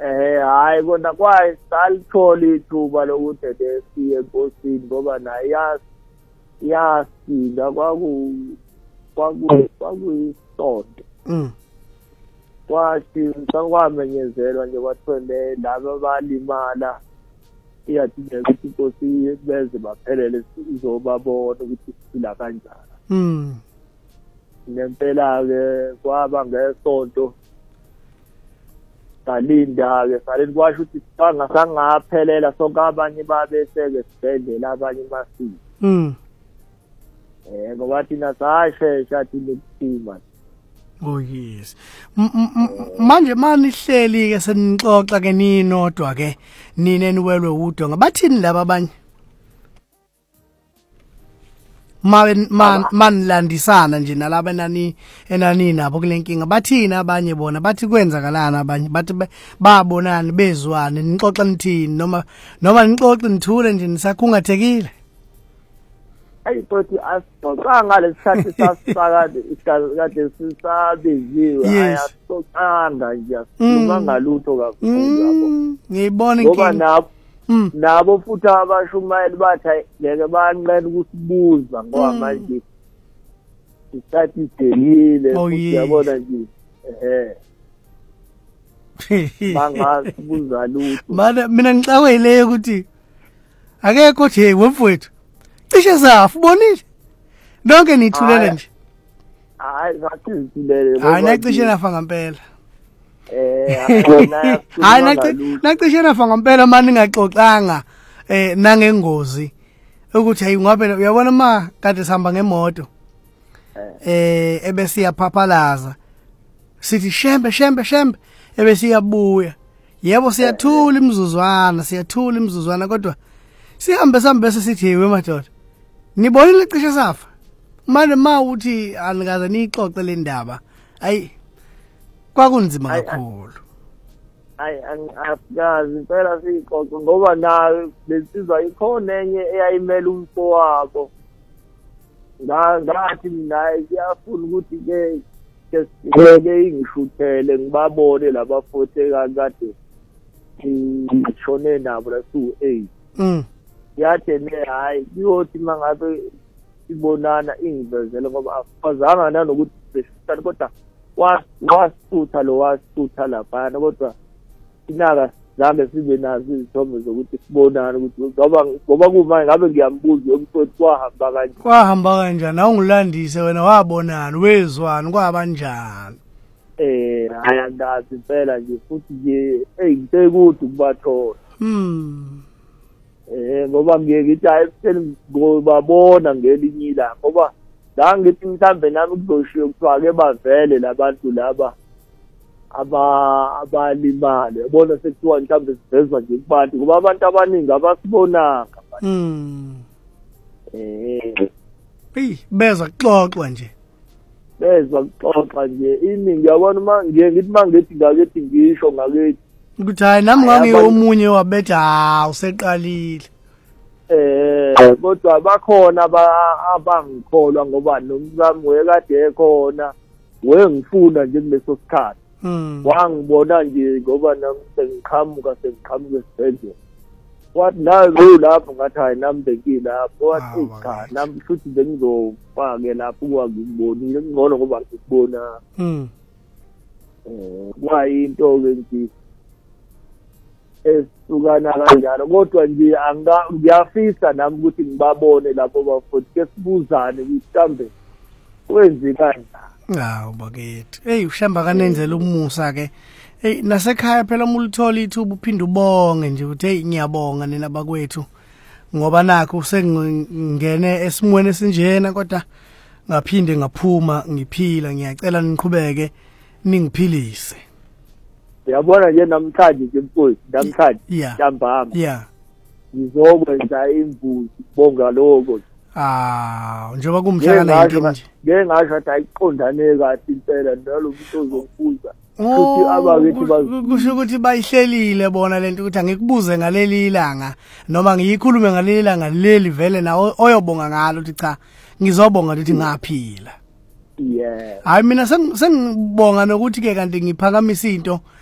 Hayi kona kwayisalithola ithuba lokuthi siye enkosini ngoba naye yasinda kwakuyisonto. Kwashintsha kwamenyezelwa nje kwathiwe laba balimala iyadingeka ukuthi inkosi beze baphelele izobabona ukuthi siphila kanjani. Nempela-ke kwaba ngesonto salinda-ke kwasho ukuthi sangaphelela sonke abanye babeseke esibhedlela abanye masile. Ngoba thina sashesha thina ukuthima. Oh yes. Manje manihleli ke senixoxa ke ninodwa ke nine niwelwe udonga bathini laba abanye manilandisana nje nalaba enani nabo kule nkinga bathini abanye bona bathi kwenzakalana abanye bathi babonani bezwane nixoxa nithini noma nixoxe nithule nje nisakhungathekile. Ayi futhi asixoxanga lesikhathi sasakade kade sisabiziwe ayasixoxanga nje asikhuluma ngalutho kakhulu yabo. Ngiyibona inkinga ngoba nabo futhi abashumayeli bathi ngeke banqena ukusibuza ngoba manje isikhathi sidelile futhi yabona nje bangasibuza lutho. Mina ngicaweleyo ukuthi akekho nje wemfowethu cishe safa ubonile lonke nithulele nje. Hayi ngathi ngithulele hayi nacishe nafa ngempela. Hayi nacishe nafa ngempela manje ningaxoxanga nangengozi ukuthi hayi ngabe uyabona kade sihamba ngemoto ebesiyaphaphalaza sithi shembe ebesiyabuya yebo siyathula imizuzwana kodwa sihambe bese sithi hey madoda nibonile cishe safa manje uthi anikaze nixoxe le ndaba ayi kwakunzima kakhulu. Hayi angazi impela sixoxe ngoba nawe lesizwa ikhona enye eyayimela umfo wakho ngathi mina ngiyafuna ukuthi ke ingishuthele ngibabone labafothe kade ngishone nabo la su-8 yathi hayi kuyothi mangabe sibonana ingivezele ngoba afazanga nanokuthi besishutha kodwa wasutha lapha kodwa inaka zange sibe nazo izithombe zokuthi sibonane ukuthi ngoba kumanje ngabe ngiyambuza ukuthi kwahamba kanjani awungilandise wena wabonana wezwana kwabanjani. Ayangazi impela nje futhi nje ngitekude ukubathola. Ngoba ngithi ayiseni ngobabona ngelinye ilanga ngoba la ngithi mhlambe nami kuzoshiya kuthiwa ke bavele labantu laba abalimale yabona sekuthiwa mhlambe sivezwa nje kubantu ngoba abantu abaningi abasibonanga. Bezwa kuxoxwa nje. Iningi yabona ngithi mangithi ngakethi ngisho ngakethi ukuthi hayi nami ngangiyomunye wabetha useqalile. Kodwa bakhona abangikholwa ngoba nomzamo wekade ekhona wengifuna nje kuleso sikhathi. Wangibona nje ngoba nami sengiqhamuka esibhedlela. Wathi nawe lapho ngathi hayi nami bengilapho wathi cha nami futhi bengizofake lapho kwangibonile ngcono ngoba ngikubona. Kwayinto ke nje esukana kanjalo kodwa nje ngiyafisa nami ukuthi ngibabone lapho bafuthi ke sibuzane mhlambe kwenze kanjani. Bakithi ushamba kanenzela umusa ke nasekhaya phela umulithola ithuba uphinde ubonge nje ukuthi ngiyabonga nina bakwethu ngoba nakho sengingene esimweni esinjena kodwa ngaphinde ngaphuma ngiphila ngiyacela niqhubeke ningiphilise. Yabona nje namhlanje nje mfowethu namhlanje ntambama ngizokwenza imbuzi bonga lokho. Njengoba kumhlaka 19 nje ngeke ngasho ukuthi ayiqondane kahle impela nalomuntu ozomfuza futhi abakithi kusho ukuthi bayihlelile bona lento ukuthi angikubuze ngaleli ilanga noma ngiyikhulume ngaleli ilanga leli vele nawo oyobonga ngalo ukuthi cha ngizobonga ukuthi ngaphila. Hayi mina sengibonga nokuthi ke kanti ngiphakamisa into